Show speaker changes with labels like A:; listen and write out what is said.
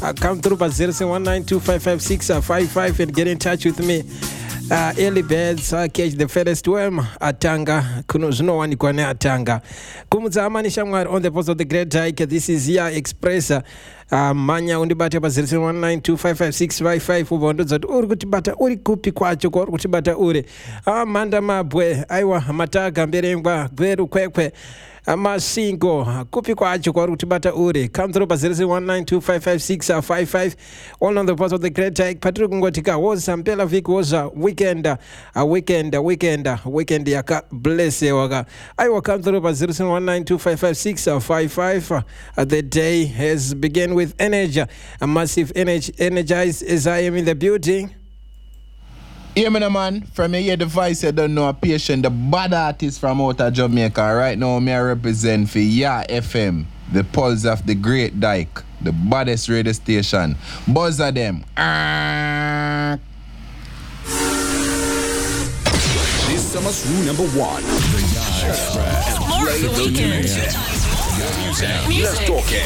A: Come through by 0719255655 and get in touch with me. Early birds catch the fairest worm atanga kuno zvinowanikwa neatanga kumudzamani shamwari on the post of the great hike. This is here express manya undibata pa 0719255655 ubva ndodza kuti uri kutibata uri kupi kwacho kwauri kutibata uri mhanda mabwe aiwa mataga mberengwa gweru kwekwe masingo kupi kwacho kwauri kutibata uri. Come through pa 0719255655 all on the post of the great hike. Patiri kungotika woza mpela viki woza weekend yaka blesse waka aiwa. Come through pa 0719255655. The day has begun with energy, a massive energy, energized as I am in the building.
B: Yeah, man, from your device, I don't know a patient, the bad artist from out of Jamaica. Right now, I represent for Ya FM, the pulse of the Great Dyke, the baddest radio station. Buzz of them.
C: This summer's rule number one. The Yacht Express.
D: More of the weekend.
C: Let's talk it.